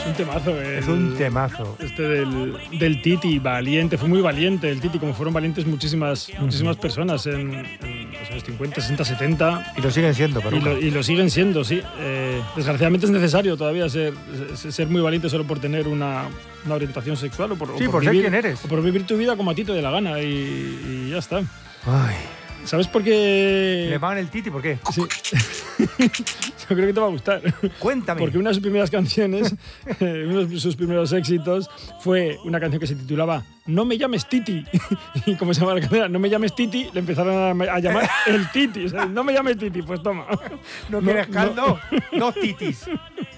Es un temazo. Es un temazo. Este del Titi, valiente. Fue muy valiente el Titi, como fueron valientes muchísimas personas en los años 50, 60, 70. Y lo siguen siendo, pero y lo siguen siendo, sí. Desgraciadamente es necesario todavía ser muy valiente solo por tener una orientación sexual o por ser vivir, quien eres. o por vivir tu vida como a ti te dé la gana y ya está. Ay. ¿Sabes por qué? ¿Le pagan el Titi? ¿Por qué? Sí. Yo creo que te va a gustar. Cuéntame. Porque una de sus primeras canciones, uno de sus primeros éxitos, fue una canción que se titulaba No me llames Titi. Y como se llama la canción, No me llames Titi, le empezaron a llamar el Titi. O sea, no me llames Titi, pues toma. ¿No quieres caldo? Dos titis.